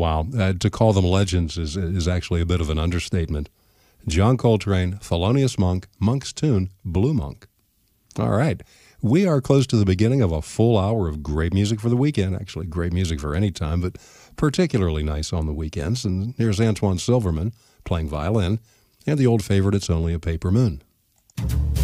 Wow. To call them legends is actually a bit of an understatement. John Coltrane, Thelonious Monk, Monk's Tune, Blue Monk. All right. We are close to the beginning of a full hour of great music for the weekend. Actually, great music for any time, but particularly nice on the weekends. And here's Antoine Silverman playing violin and the old favorite, It's Only a Paper Moon.